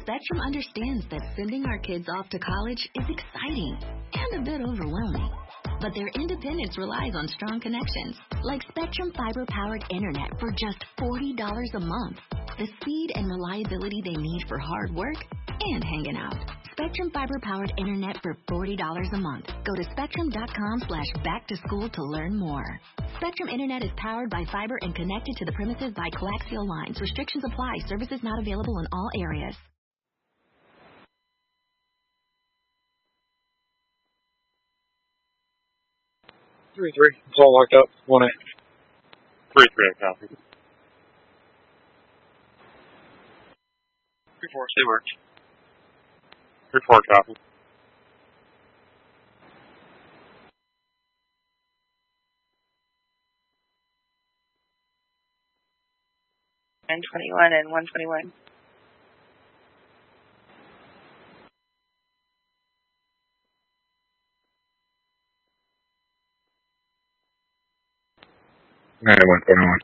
Spectrum understands that sending our kids off to college is exciting and a bit overwhelming. But their independence relies on strong connections, like Spectrum fiber-powered internet for just $40 a month. The speed and reliability they need for hard work and hanging out. Spectrum fiber-powered internet for $40 a month. Go to spectrum.com/back-to-school to learn more. Spectrum internet is powered by fiber and connected to the premises by coaxial lines. Restrictions apply. Services not available in all areas. 3-3. It's all locked up. 1-8. 3-3, copy. 3-4. Stay worked. 3-4, copy. And 21 and 121. And 121.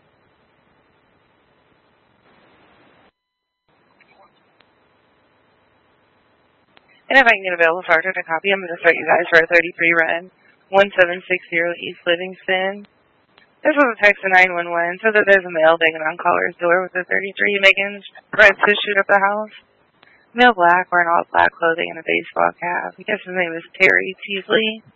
And if I can get available Farter to copy, I'm going to start you guys for a 33 run. 1760 East Livingston. This was a text to 911, so that there's a male banging on caller's door with a 33 making threats to shoot up the house. Male black, wearing all black clothing and a baseball cap. I guess his name is Terry Teasley.